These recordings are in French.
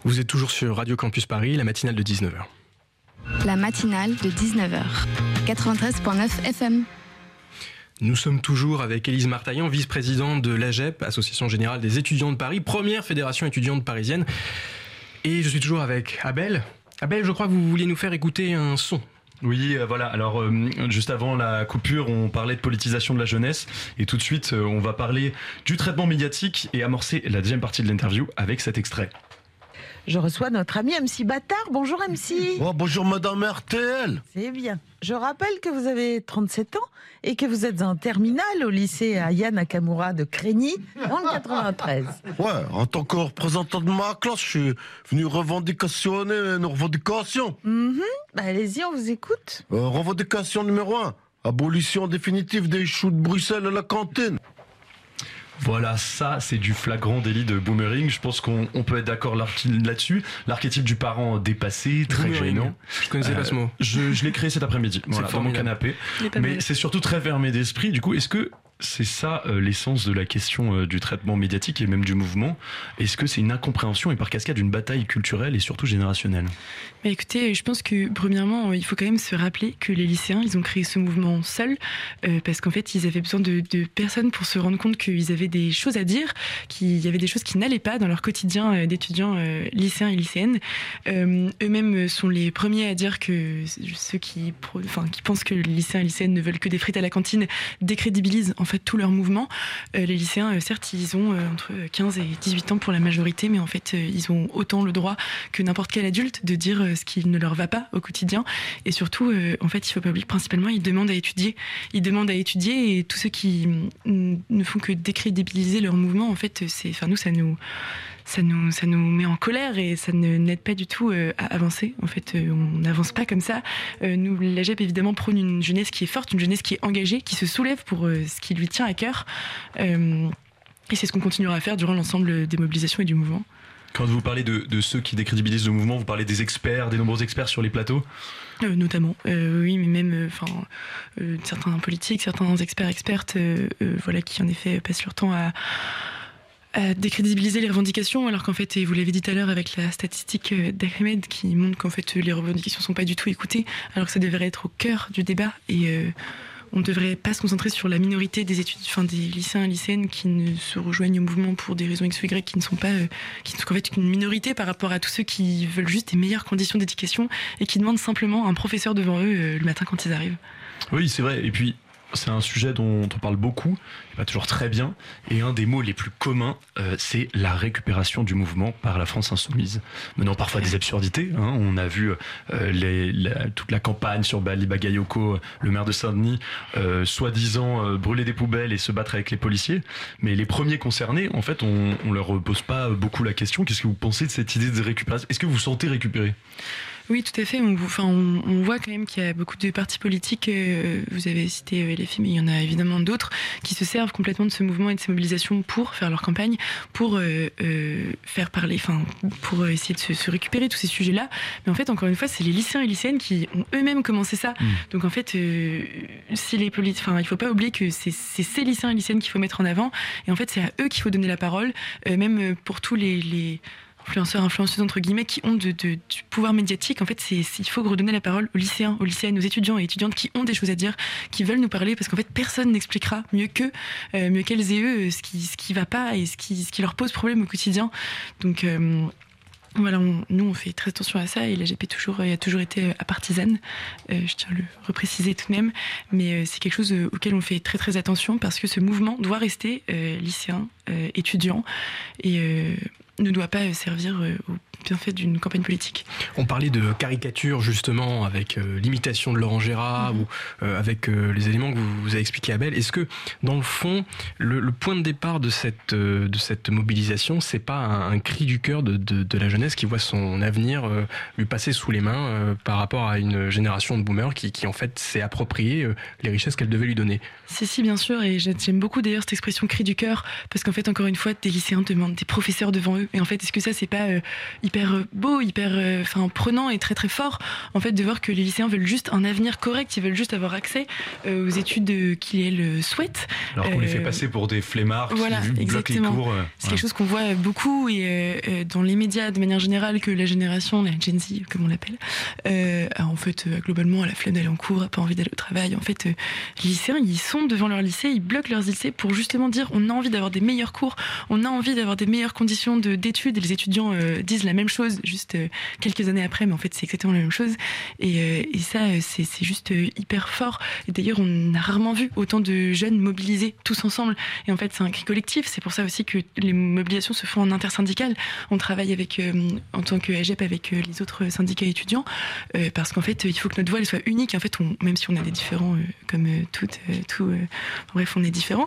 Vous êtes toujours sur Radio Campus Paris, la matinale de 19h. La matinale de 19h, 93.9 FM. Nous sommes toujours avec Élise Martaillan, vice-présidente de l'AGEP, Association Générale des Étudiants de Paris, première fédération étudiante parisienne. Et je suis toujours avec Abel. Abel, je crois que vous vouliez nous faire écouter un son. Oui, voilà. Alors, juste avant la coupure, on parlait de politisation de la jeunesse. Et tout de suite, on va parler du traitement médiatique et amorcer la deuxième partie de l'interview avec cet extrait. Je reçois notre ami MC Bâtard. Bonjour MC. Oh, bonjour Madame RTL. C'est bien. Je rappelle que vous avez 37 ans et que vous êtes en terminale au lycée Aya Nakamura de Crégny dans le 93. Ouais, en tant que représentant de ma classe, je suis venu revendicationner nos revendications. Bah, allez-y, on vous écoute. Revendication numéro 1, abolition définitive des choux de Bruxelles à la cantine. Voilà, ça c'est du flagrant délit de boomering. Je pense qu'on peut être d'accord là-dessus. L'archétype du parent dépassé, très gênant. Je connaissais pas ce mot. Je l'ai créé cet après-midi, voilà, dans mon canapé. Mais c'est surtout très fermé d'esprit. Du coup, est-ce que c'est ça l'essence de la question du traitement médiatique et même du mouvement? Est-ce que c'est une incompréhension et par cascade une bataille culturelle et surtout générationnelle? Bah écoutez, je pense que premièrement, il faut quand même se rappeler que les lycéens, ils ont créé ce mouvement seuls parce qu'en fait, ils avaient besoin de personnes pour se rendre compte qu'ils avaient des choses à dire, qu'il y avait des choses qui n'allaient pas dans leur quotidien d'étudiants lycéens et lycéennes. Eux-mêmes sont les premiers à dire que ceux qui pensent que les lycéens et lycéennes ne veulent que des frites à la cantine décrédibilisent en fait tout leur mouvement. Les lycéens, certes, ils ont entre 15 et 18 ans pour la majorité, mais en fait, ils ont autant le droit que n'importe quel adulte de dire ce qui ne leur va pas au quotidien. Et surtout, en fait, il faut pas oublier que principalement, ils demandent à étudier. Ils demandent à étudier et tous ceux qui ne font que décrédibiliser leur mouvement, en fait, nous, ça nous met en colère et ça ne n'aide pas du tout à avancer. En fait, on n'avance pas comme ça. Nous, l'AGEP, évidemment, prône une jeunesse qui est forte, une jeunesse qui est engagée, qui se soulève pour ce qui lui tient à cœur. Et c'est ce qu'on continuera à faire durant l'ensemble des mobilisations et du mouvement. Quand vous parlez de ceux qui décrédibilisent le mouvement, vous parlez des experts, des nombreux experts sur les plateaux? Notamment, oui, mais même certains politiques, certains expertes, voilà, qui en effet passent leur temps à décrédibiliser les revendications, alors qu'en fait, et vous l'avez dit tout à l'heure avec la statistique d'Ahmed qui montre qu'en fait les revendications ne sont pas du tout écoutées, alors que ça devrait être au cœur du débat et on ne devrait pas se concentrer sur la minorité des des lycéens et lycéennes qui ne se rejoignent au mouvement pour des raisons X ou Y, qui ne sont qu'en fait une minorité par rapport à tous ceux qui veulent juste des meilleures conditions d'éducation et qui demandent simplement un professeur devant eux le matin quand ils arrivent. Oui, c'est vrai. Et puis, c'est un sujet dont on parle beaucoup, et pas toujours très bien, et un des mots les plus communs, c'est la récupération du mouvement par la France insoumise, menant parfois des absurdités. On a vu toute la campagne sur Bali Bagayoko, le maire de Saint-Denis, soi-disant brûler des poubelles et se battre avec les policiers. Mais les premiers concernés, en fait, on leur pose pas beaucoup la question. Qu'est-ce que vous pensez de cette idée de récupération? Est-ce que vous vous sentez récupéré? Oui, tout à fait. On voit quand même qu'il y a beaucoup de partis politiques, vous avez cité LFI, mais il y en a évidemment d'autres, qui se servent complètement de ce mouvement et de ces mobilisations pour faire leur campagne, pour faire parler, pour essayer de se récupérer tous ces sujets-là. Mais en fait, encore une fois, c'est les lycéens et lycéennes qui ont eux-mêmes commencé ça. Donc en fait, si les il faut pas oublier que c'est ces lycéens et lycéennes qu'il faut mettre en avant. Et en fait, c'est à eux qu'il faut donner la parole, même pour tous les influenceuses entre guillemets qui ont du pouvoir médiatique. En fait, il faut redonner la parole aux lycéens, aux lycéennes, aux étudiants et étudiantes qui ont des choses à dire, qui veulent nous parler, parce qu'en fait personne n'expliquera mieux qu'elles et eux ce qui va pas et ce qui leur pose problème au quotidien. Donc voilà, nous on fait très attention à ça et l'AGP a toujours été partisane, je tiens à le repréciser tout de même, mais c'est quelque chose auquel on fait très très attention parce que ce mouvement doit rester lycéen, étudiant et ne doit pas servir au bienfait d'une campagne politique. On parlait de caricature justement avec l'imitation de Laurent Gérard ou avec les éléments que vous avez expliqués, Abel. Est-ce que dans le fond, le point de départ de cette mobilisation, c'est pas un cri du cœur de la jeunesse qui voit son avenir lui passer sous les mains par rapport à une génération de boomers qui en fait s'est approprié les richesses qu'elle devait lui donner? Si, bien sûr, et j'aime beaucoup d'ailleurs cette expression cri du cœur, parce qu'en fait, encore une fois, des lycéens demandent des professeurs devant eux, et en fait, est-ce que ça, c'est pas hyper beau, hyper prenant et très très fort, en fait, de voir que les lycéens veulent juste un avenir correct, ils veulent juste avoir accès aux études qu'ils souhaitent. Alors qu'on les fait passer pour des flemmards qui bloquent les cours. C'est quelque chose qu'on voit beaucoup et dans les médias de manière générale, que la génération, la Gen Z comme on l'appelle, a en fait globalement la flemme d'aller en cours, a pas envie d'aller au travail. En fait, les lycéens, ils sont devant leur lycée, ils bloquent leurs lycées pour justement dire on a envie d'avoir des meilleurs cours, on a envie d'avoir des meilleures conditions d'études, et les étudiants disent la même chose juste quelques années après, mais en fait c'est exactement la même chose, et ça c'est juste hyper fort. Et d'ailleurs on a rarement vu autant de jeunes mobilisés tous ensemble, et en fait c'est un cri collectif. C'est pour ça aussi que les mobilisations se font en intersyndical. On travaille avec en tant que AGEP avec les autres syndicats étudiants, parce qu'en fait il faut que notre voix elle soit unique. En fait même si on a des différents comme bref on est différents,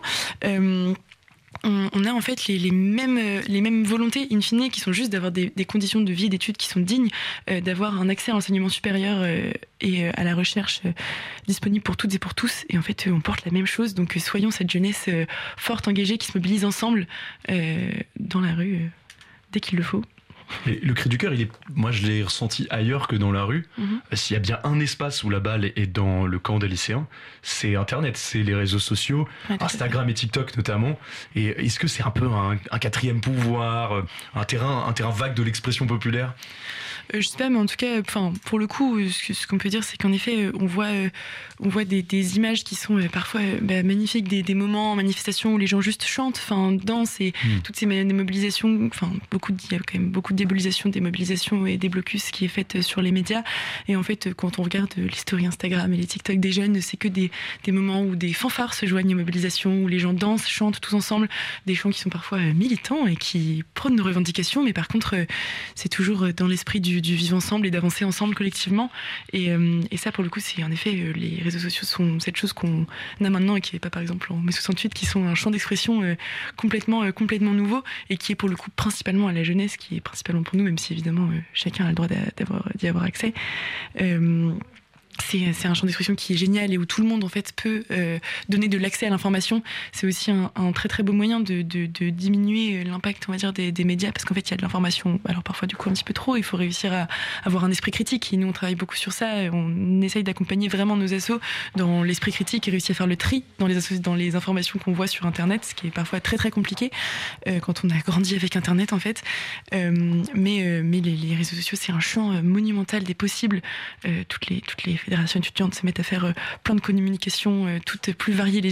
on a en fait les mêmes volontés in fine, qui sont juste d'avoir des conditions de vie et d'études qui sont dignes, d'avoir un accès à l'enseignement supérieur et à la recherche disponible pour toutes et pour tous. Et en fait on porte la même chose, donc soyons cette jeunesse forte, engagée, qui se mobilise ensemble dans la rue dès qu'il le faut. Et le cri du cœur, moi je l'ai ressenti ailleurs que dans la rue. S'il y a bien un espace où la balle est dans le camp des lycéens, c'est Internet, c'est les réseaux sociaux, Instagram et TikTok notamment. Et est-ce que c'est un peu un quatrième pouvoir, un terrain vague de l'expression populaire ? Je sais pas, mais en tout cas, pour le coup, ce qu'on peut dire, c'est qu'en effet, on voit des images qui sont parfois magnifiques, des moments en manifestation où les gens juste chantent, dansent, et toutes ces mobilisations, il y a quand même beaucoup de démobilisation, des mobilisations et des blocus qui est faite sur les médias. Et en fait, quand on regarde les stories Instagram et les TikTok des jeunes, c'est que des moments où des fanfares se joignent aux mobilisations, où les gens dansent, chantent tous ensemble, des chants qui sont parfois militants et qui prônent nos revendications, mais par contre, c'est toujours dans l'esprit du vivre ensemble et d'avancer ensemble collectivement. Et ça, pour le coup, c'est en effet, les réseaux sociaux sont cette chose qu'on a maintenant et qui n'est pas, par exemple, en mai 68, qui sont un champ d'expression complètement nouveau, et qui est pour le coup principalement à la jeunesse, qui est principalement pour nous, même si évidemment chacun a le droit d'y avoir accès. C'est un champ d'expression qui est génial et où tout le monde en fait peut donner de l'accès à l'information. C'est aussi un très très beau moyen de diminuer l'impact, on va dire, des médias, parce qu'en fait il y a de l'information, alors parfois du coup un petit peu trop. Il faut réussir à avoir un esprit critique, et nous on travaille beaucoup sur ça. On essaye d'accompagner vraiment nos assos dans l'esprit critique et réussir à faire le tri dans les informations qu'on voit sur Internet, ce qui est parfois très très compliqué quand on a grandi avec Internet en fait. Mais les réseaux sociaux, c'est un champ monumental des possibles. Toutes les fédérations étudiantes se mettent à faire plein de communications, toutes plus variées les